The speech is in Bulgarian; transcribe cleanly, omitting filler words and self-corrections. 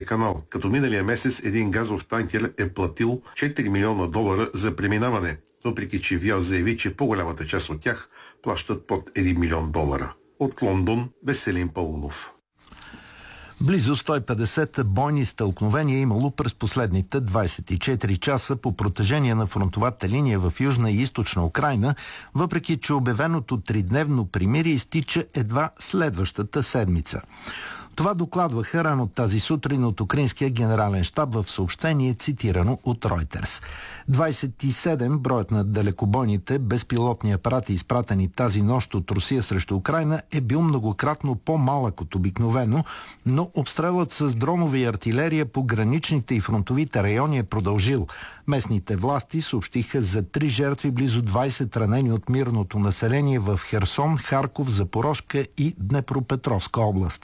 канал, като миналия месец един газов танкер е платил $4 милиона за преминаване, въпреки че ВИА заяви, че по-голямата част от тях плащат под $1 милион. От Лондон, Веселин Паунов. Близо 150 бойни стълкновения имало през последните 24 часа по протежение на фронтовата линия в Южна и Източна Украйна, въпреки че обявеното тридневно примирие изтича едва следващата седмица. Това докладваха рано тази сутрин от Украинския генерален щаб в съобщение, цитирано от Reuters. 27 броят на далекобойните безпилотни апарати, изпратени тази нощ от Русия срещу Украйна, е бил многократно по-малък от обикновено, но обстрелът с дронови и артилерия по граничните и фронтовите райони е продължил. Местните власти съобщиха за 3 жертви, близо 20 ранени от мирното население в Херсон, Харков, Запорожка и Днепропетровска област.